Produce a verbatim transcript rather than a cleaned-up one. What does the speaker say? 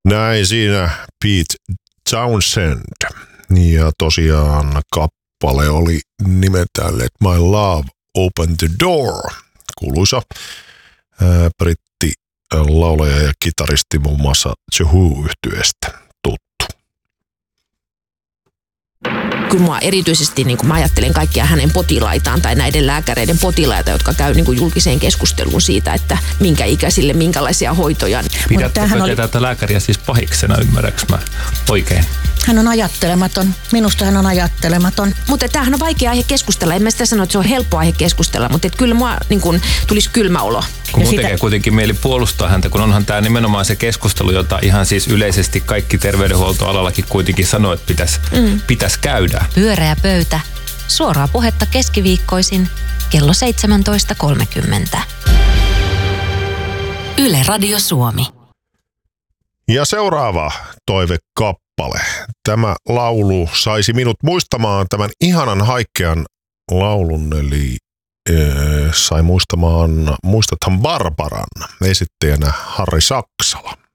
Näin siinä Pete Townshend. Ja tosiaan kappale oli nimeltään Let My Love Open the Door. Kuuluisa ää, britti laulaja ja kitaristi muun muassa The Who-yhtyeestä tuttu. Kyllä mua erityisesti, niin kun mä ajattelen kaikkia hänen potilaitaan tai näiden lääkäreiden potilaita, jotka käy niin kuin julkiseen keskusteluun siitä, että minkä ikäisille, minkälaisia hoitoja. Pidättekö oli... te tätä lääkäriä siis pahiksena, ymmärräks mä oikein? Hän on ajattelematon. Minusta hän on ajattelematon. Mutta tämähän on vaikea aihe keskustella. En mä sitä sano, että se on helppo aihe keskustella, mutta kyllä mua niin kun, tulisi kylmä olo. Kun mun sitä... tekee kuitenkin mieli puolustaa häntä, kun onhan tämä nimenomaan se keskustelu, jota ihan siis yleisesti kaikki terveydenhuoltoalallakin kuitenkin sanoo, että pitäisi mm. pitäis käydä. Pyöreä pöytä. Suoraa puhetta keskiviikkoisin kello seitsemäntoista kolmekymmentä. Yle Radio Suomi. Ja seuraava toivekappale. Tämä laulu saisi minut muistamaan tämän ihanan haikean laulun, eli e, sai muistamaan, muistathan Barbaran, esittäjänä Harri Saksala.